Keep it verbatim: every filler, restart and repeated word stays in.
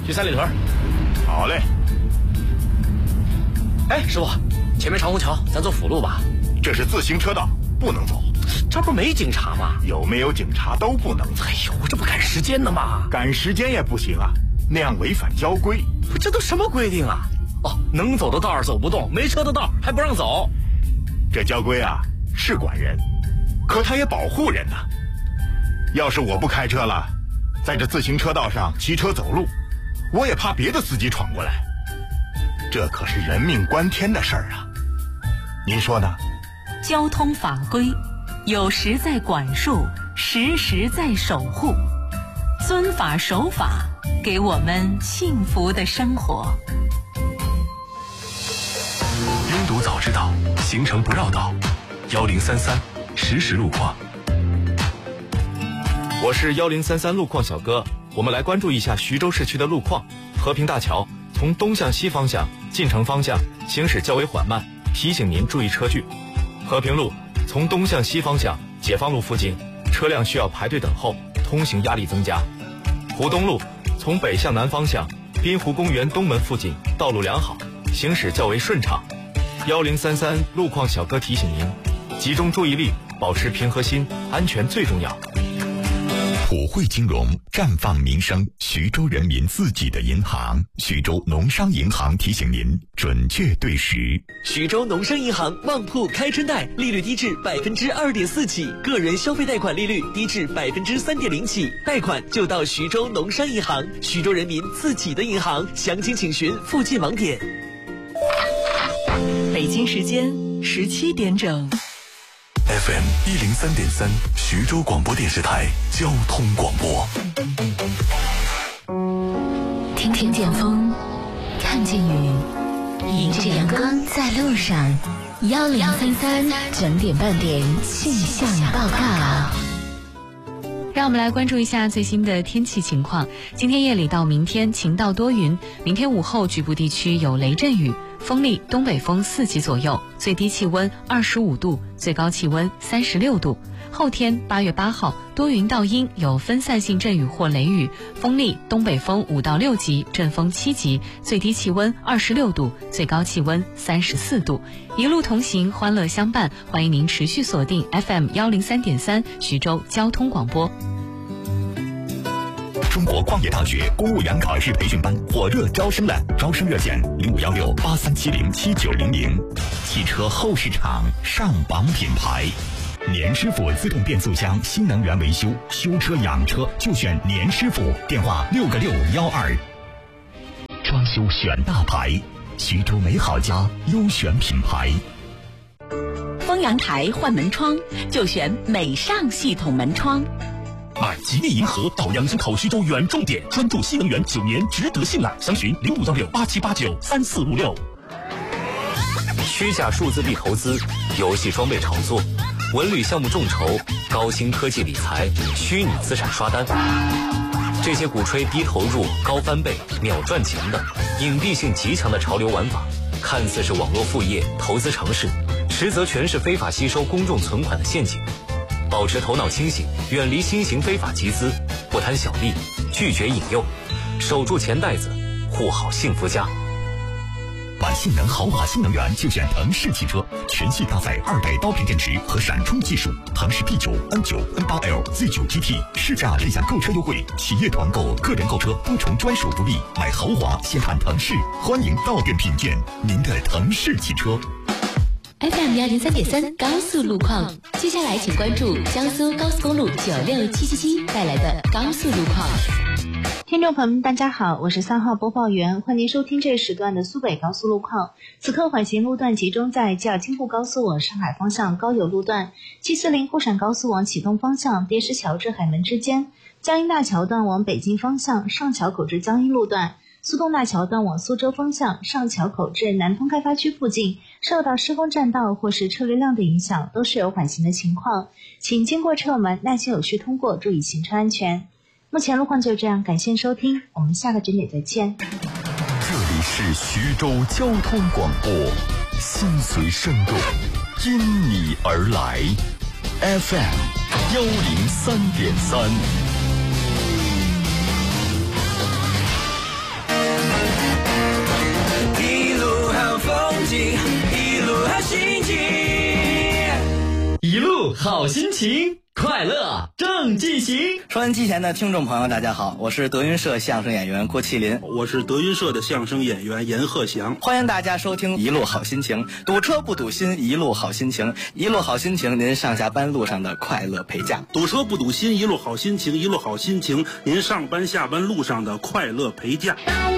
去三里屯。 好嘞。 哎，师傅，前面长虹桥，咱走辅路吧。 这是自行车道，不能走。 这不没警察吗？ 有没有警察都不能走。 哎呦，这不赶时间呢吗？ 赶时间也不行啊，那样违反交规。 这都什么规定啊？哦，能走的道走不动，没车的道还不让走。 这交规啊是管人，可它也保护人呐。要是我不开车了，在这自行车道上骑车走路，我也怕别的司机闯过来。这可是人命关天的事儿啊，您说呢？ 交通法规有时在管束，时时在守护，遵法守法，给我们幸福的生活。 拥堵早知道，行程不绕道。幺零三三实时路况。 我是幺零三三路况小哥，我们来关注一下徐州市区的路况。和平大桥从东向西方向进城方向行驶较为缓慢，提醒您注意车距。和平路从东向西方向解放路附近车辆需要排队等候，通行压力增加。湖东路从北向南方向滨湖公园东门附近道路良好，行驶较为顺畅。幺零三三路况小哥提醒您，集中注意力，保持平和心，安全最重要。 普惠金融，绽放民生，徐州人民自己的银行。徐州农商银行提醒您，准确对时。 徐州农商银行旺铺开春贷，利率低至百分之二点四起，个人消费贷款利率低至百分之三点零起，贷款就到徐州农商银行，徐州人民自己的银行。详情请询附近网点。 北京时间十七点整。 F M 一零三点三，徐州广播电视台交通广播。 听听见风，看见雨，迎着阳光在路上。幺零三三整点半点气象报告。 让我们来关注一下最新的天气情况。今天夜里到明天晴到多云，明天午后局部地区有雷阵雨，风力东北风四级左右，最低气温二十五度，最高气温三十六度。后天八月八号多云到阴，有分散性阵雨或雷雨，风力东北风五到六级，阵风七级，最低气温二十六度，最高气温三十四度。一路同行，欢乐相伴，欢迎您持续锁定 F M 幺零三点三徐州交通广播。 中国矿业大学公务员考试培训班火热招生了，招生热线零五幺六八三七零七九零零。汽车后市场上榜品牌，年师傅自动变速箱新能源维修，修车养车就选年师傅，电话六个六幺二。装修选大牌，徐州美好家优选品牌。 丰阳台换门窗就选美尚系统门窗。 买吉利银河到养生考徐州远重点，专注新能源九年，值得信赖。详询零五幺六八七八九三四五六。 虚假数字币投资、游戏装备炒作、文旅项目众筹、高新科技理财、虚拟资产刷单，这些鼓吹低投入、高翻倍、秒赚钱的隐蔽性极强的潮流玩法，看似是网络副业、投资尝试，实则全是非法吸收公众存款的陷阱。保持头脑清醒，远离新型非法集资，不贪小利，拒绝引诱，守住钱袋子，护好幸福家。 买性能豪华新能源就选腾势汽车，全系搭载二代刀片电池和闪充技术，腾势 P 九、N 九、N 八 L、Z 九 G T 试驾立享购车优惠，企业团购、个人购车多重专属福利，买豪华先看腾势，欢迎到店品鉴您的腾势汽车。 F M 幺零三点三高速路况，接下来请关注江苏高速公路九六七七七带来的高速路况。 听众朋友们，大家好，我是三号播报员，欢迎收听这时段的苏北高速路况。此刻缓行路段集中在京京沪高速往上海方向高邮路段、七四零沪陕高速往启东方向叠石桥至海门之间、江阴大桥段往北京方向上桥口至江阴路段、苏东大桥段往苏州方向上桥口至南通开发区附近，受到施工占道或是车流量的影响，都是有缓行的情况，请经过车友们耐心有序通过，注意行车安全。目前路况就这样，感谢收听，我们下个整点再见。 这里是徐州交通广播，心随声动，因你而来 ，F M 幺零三点三。 好心情，快乐正进行。 收音机前的听众朋友，大家好，我是德云社相声演员郭麒麟， 我是德云社的相声演员严鹤翔。 欢迎大家收听一路好心情，堵车不堵心，一路好心情，一路好心情，您上下班路上的快乐陪驾。 堵车不堵心，一路好心情，一路好心情，您上班下班路上的快乐陪驾。